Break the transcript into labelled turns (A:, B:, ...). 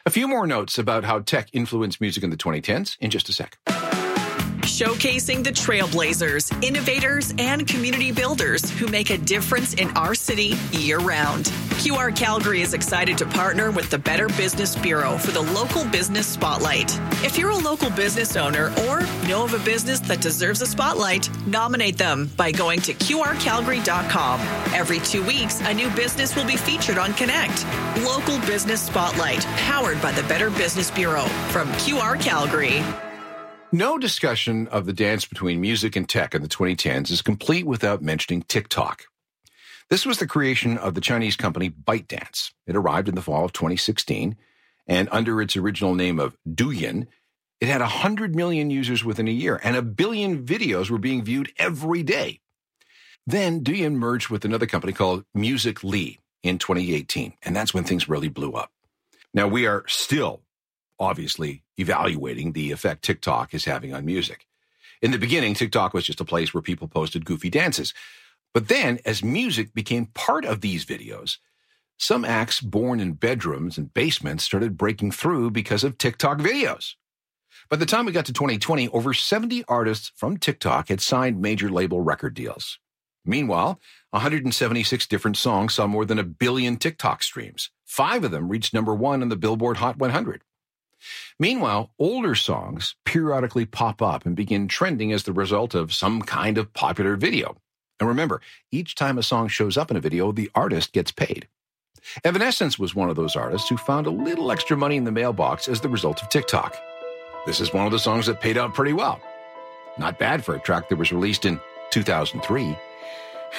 A: A few more notes about how tech influenced music in the 2010s in just a sec.
B: Showcasing the trailblazers, innovators, and community builders who make a difference in our city year-round. QR Calgary is excited to partner with the Better Business Bureau for the Local Business Spotlight. If you're a local business owner or know of a business that deserves a spotlight, nominate them by going to qrcalgary.com. Every 2 weeks, a new business will be featured on Connect. Local Business Spotlight, powered by the Better Business Bureau from QR Calgary.
A: No discussion of the dance between music and tech in the 2010s is complete without mentioning TikTok. This was the creation of the Chinese company ByteDance. It arrived in the fall of 2016, and under its original name of Douyin, it had 100 million users within a year, and 1 billion videos were being viewed every day. Then Douyin merged with another company called Musical.ly in 2018, and that's when things really blew up. Now, we are still obviously evaluating the effect TikTok is having on music. In the beginning, TikTok was just a place where people posted goofy dances. But then, as music became part of these videos, some acts born in bedrooms and basements started breaking through because of TikTok videos. By the time we got to 2020, over 70 artists from TikTok had signed major label record deals. Meanwhile, 176 different songs saw more than 1 billion TikTok streams. 5 of them reached number 1 on the Billboard Hot 100. Meanwhile, older songs periodically pop up and begin trending as the result of some kind of popular video. And remember, each time a song shows up in a video, the artist gets paid. Evanescence was one of those artists who found a little extra money in the mailbox as the result of TikTok. This is one of the songs that paid out pretty well. Not bad for a track that was released in 2003.